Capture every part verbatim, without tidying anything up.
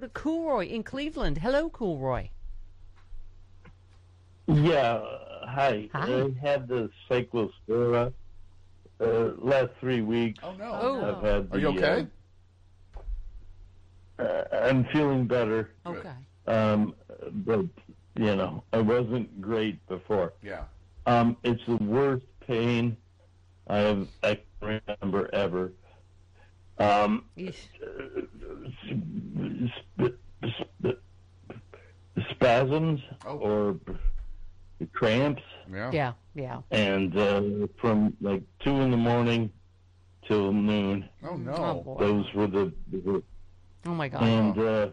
Coolroy in Cleveland. Hello, Coolroy. Yeah, hi. Hi. I had the cyclospora uh, last three weeks. Oh, no. Oh. I've had the, Are you okay? Uh, uh, I'm feeling better. Okay. Um, but, you know, I wasn't great before. Yeah. Um, it's the worst pain I have I can remember ever. Um, Yeesh. sp- sp- spasms Oh. or cramps, Yeah. Yeah, yeah. and uh, from like two in the morning till noon. Oh, Oh, no. boy. Those were the, the Oh, my God. and uh,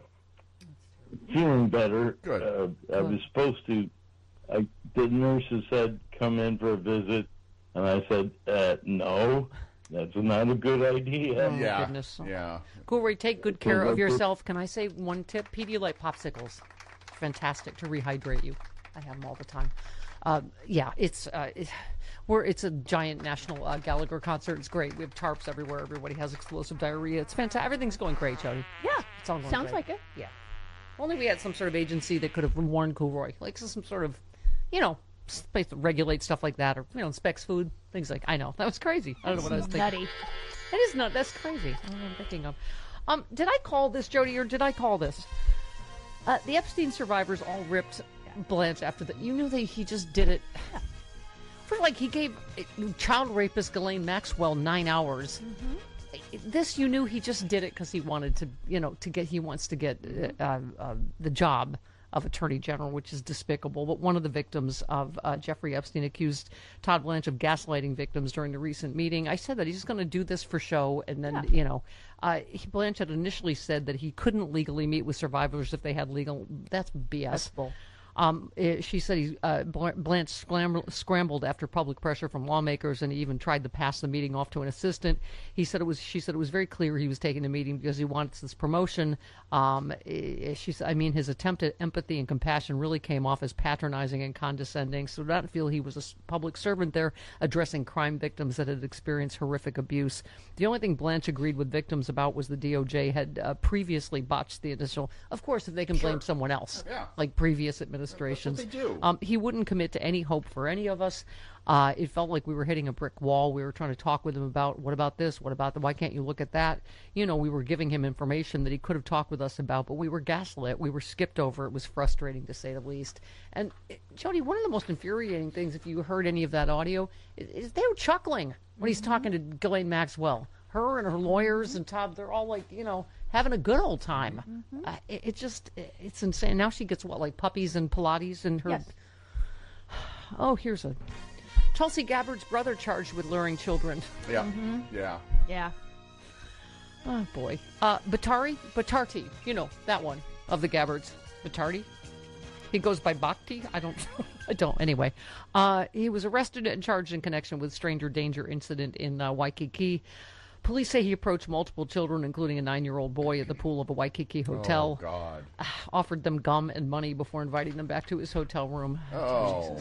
feeling better. Good. Uh, I was supposed to. I, the nurses said come in for a visit, and I said uh, no. That's not a good idea. Oh, Yeah. goodness. Yeah. Coolroy, take good care of that's- yourself. Can I say one tip? Pedialyte popsicles. Fantastic to rehydrate you. I have them all the time. Uh, yeah, it's uh, it, we're it's a giant national uh, Gallagher concert. It's great. We have tarps everywhere. Everybody has explosive diarrhea. It's fantastic. Everything's going great, Jody. Yeah. It's all going Sounds great. like it. Yeah. Only we had some sort of agency that could have warned Coolroy, like some sort of, you know, place to regulate stuff like that, or you know, inspects food, things like. I know that was crazy. I don't know what I was thinking. Nutty. It is not. That's crazy. I don't know what I'm thinking of. Um, did I call this, Jody, or did I call this? Uh, the Epstein survivors all ripped Blanche after that. You knew that he just did it. For like he gave uh, child rapist Ghislaine Maxwell nine hours. This you knew he just did it because he wanted to, you know, to get. He wants to get uh, uh, uh, the job of Attorney General, which is despicable. But one of the victims of uh, Jeffrey Epstein accused Todd Blanche of gaslighting victims during the recent meeting. I said that he's going to do this for show, and then, you know, uh, he, Blanche had initially said that he couldn't legally meet with survivors if they had legal. That's B S. That's bull. Um, eh, she said he, uh, Bl- Blanche scrambled, scrambled after public pressure from lawmakers, and he even tried to pass the meeting off to an assistant. He said it was. She said it was very clear he was taking the meeting because he wants this promotion. Um, eh, she said, I mean, his attempt at empathy and compassion really came off as patronizing and condescending. So, not feel he was a s- public servant there addressing crime victims that had experienced horrific abuse. The only thing Blanche agreed with victims about was the D O J had uh, previously botched the initial. Of course, if they can blame someone else, Yeah. like previous administrations. That's what they do. Um, he wouldn't commit to any hope for any of us. Uh, it felt like we were hitting a brick wall. We were trying to talk with him about, what about this? What about the, why can't you look at that? You know, we were giving him information that he could have talked with us about, but we were gaslit. We were skipped over. It was frustrating, to say the least. And, uh, Jody, one of the most infuriating things, if you heard any of that audio, is, is they were chuckling when he's talking to Ghislaine Maxwell. Her and her lawyers and Todd, they're all like, you know, having a good old time. Uh, it, it just, it, it's insane. Now she gets, what, like puppies and Pilates and her... Yes. Oh, here's a... Tulsi Gabbard's brother charged with luring children. Yeah. Yeah. Yeah. Oh, boy. Uh, Batari? Batarti. You know, that one of the Gabbards. Batarti? He goes by Bhakti? I don't I don't. Anyway, uh, he was arrested and charged in connection with stranger danger incident in uh, Waikiki. Police say he approached multiple children, including a nine-year-old boy, at the pool of a Waikiki hotel. Oh, God. Offered them gum and money before inviting them back to his hotel room. Oh.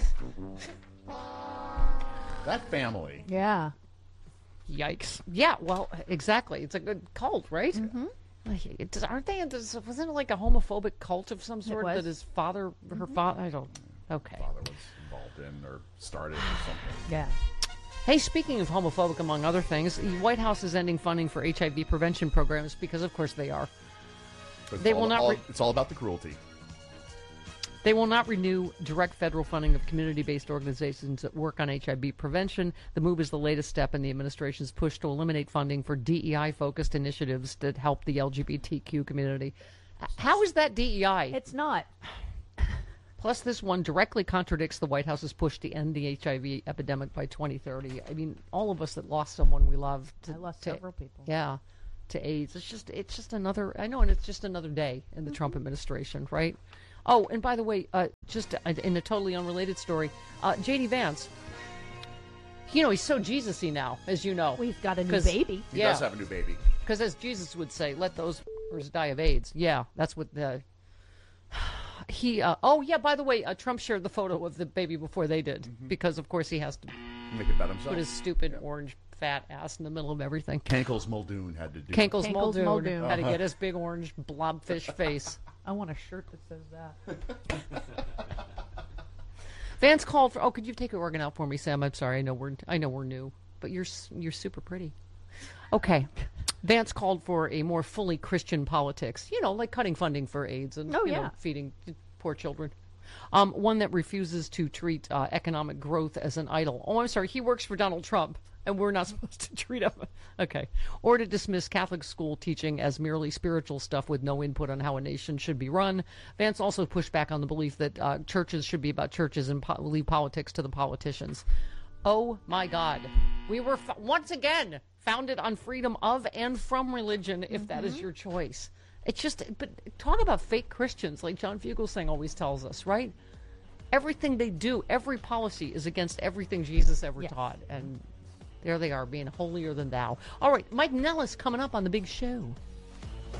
That family. Yeah. Yikes. Yeah, well, exactly. It's a good cult, right? Mm-hmm. It, aren't they? Wasn't it like a homophobic cult of some sort was. that his father, her father, I don't. Okay. Father was involved in or started or something. Yeah. Hey, speaking of homophobic, among other things, the White House is ending funding for H I V prevention programs because, of course, they are. But it's They all- will not all- re- it's all about the cruelty. They will not renew direct federal funding of community-based organizations that work on H I V prevention. The move is the latest step in the administration's push to eliminate funding for D E I-focused initiatives that help the L G B T Q community. How is that D E I? It's not. Plus, this one directly contradicts the White House's push to end the H I V epidemic by twenty thirty. I mean, all of us that lost someone we love. To, I lost to- several people. Yeah, to AIDS. It's just, it's just another. I know, and it's just another day in the Trump administration, right? Oh, and by the way, uh, just uh, in a totally unrelated story, uh, J D Vance. You know, he's so Jesus-y now, as you know. We've got a new 'Cause- baby. He Yeah. does have a new baby. Because as Jesus would say, let those f***ers die of AIDS. Yeah, that's what the... He, uh, oh, yeah, by the way, uh, Trump shared the photo of the baby before they did. Because, of course, he has to Make it about himself. put his stupid orange fat ass in the middle of everything. Kankles Muldoon had to do. Kankles Kankles Muldoon, Muldoon. had to get his big orange blobfish face. I want a shirt that says that. Vance called for. Oh, could you take your organ out for me, Sam? I'm sorry. I know we're I know we're new, but you're s- you're super pretty. Okay. Vance called for a more fully Christian politics. You know, like cutting funding for AIDS and Oh, you yeah. know, feeding poor children. Um, one that refuses to treat uh, economic growth as an idol. Oh, I'm sorry. He works for Donald Trump, and we're not supposed to treat him. Okay. Or to dismiss Catholic school teaching as merely spiritual stuff with no input on how a nation should be run. Vance also pushed back on the belief that uh, churches should be about churches and po- leave politics to the politicians. Oh, my God. We were, fo- once again, founded on freedom of and from religion, if mm-hmm. that is your choice. It's just, but talk about fake Christians, like John Fugelsang always tells us, right? Everything they do, every policy is against everything Jesus ever yes. taught. And there they are, being holier than thou. All right, Mike Nellis coming up on the big show.